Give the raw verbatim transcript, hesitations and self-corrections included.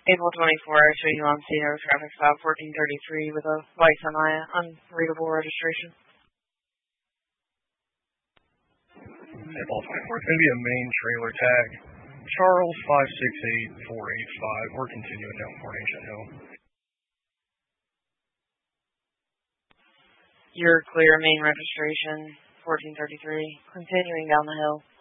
April twenty-fourth, show you on Cedar traffic stop fourteen thirty-three with a white semi unreadable registration. April twenty-fourth, going to be a main trailer tag. Charles five six eight four eight five. We're continuing down Coronation Hill. You're clear, main registration fourteen thirty-three. Continuing down the hill.